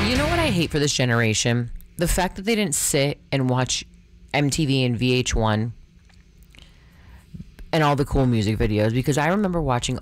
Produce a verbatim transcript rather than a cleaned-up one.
You know what I hate for this generation? The fact that they didn't sit and watch M T V and V H one and all the cool music videos, because I remember watching